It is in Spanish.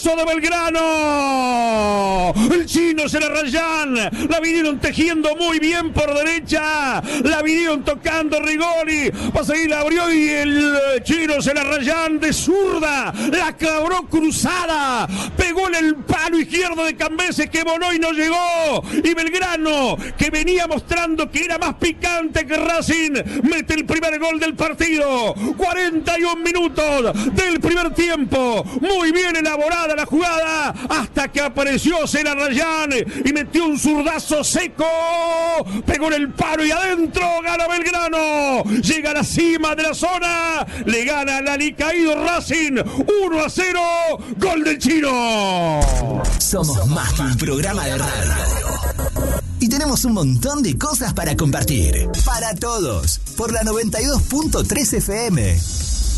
zurdazo de Belgrano. El chino Zelarrayán. La vinieron tejiendo muy bien por derecha. La vinieron tocando Rigoni. Va a seguir, la abrió y el chino Zelarrayán de zurda. La cabró cruzada. Pegó en el palo izquierdo de Cambeses que voló y no llegó. Y Belgrano, que venía mostrando que era más picante que Racing, mete el primer gol del partido. 41 minutos del primer tiempo. Muy bien elaborada la jugada hasta que apareció Zelarrayán y metió un zurdazo seco. Pegó en el palo y adentro. Gana Belgrano. Llega a la cima de la zona. Le gana al alicaído Racing 1-0. Gol del chino. Somos más que un programa de radio. Y tenemos un montón de cosas para compartir. Para todos. Por la 92.3 FM.